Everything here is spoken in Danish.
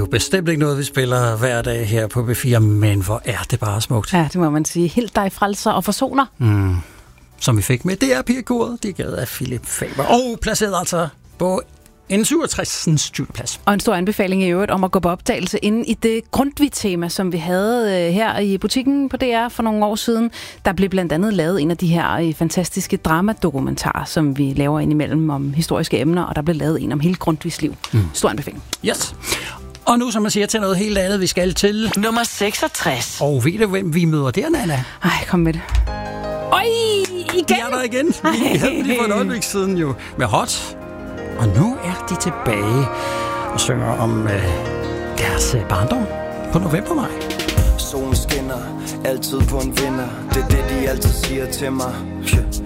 jo bestemt ikke noget, vi spiller hver dag her på B4, men hvor er det bare smukt. Ja, det må man sige. Helt dig frelser og forsoner. Som vi fik med. Det er pigekoret, de er givet af Philip Faber. Og placeret altså på en 67. plads. Og en stor anbefaling i øvrigt om at gå på opdagelse inde i det Grundtvig-tema, som vi havde her i butikken på DR for nogle år siden. Der blev blandt andet lavet en af de her fantastiske dramadokumentarer, som vi laver indimellem om historiske emner, og der blev lavet en om hele Grundtvigs liv. Stor anbefaling. Yes. Og nu, som man siger, til noget helt andet, vi skal til Nummer 66. Og ved du, hvem vi møder der, Nana? Ej, kom med det. Øj, igen! De er der igen. Vi havde lige for et øjeblik siden jo med Hot. Og nu er de tilbage og synger om deres barndom på Novembermaj. Solen skinner, altid på en vinder. Det er det, de altid siger til mig.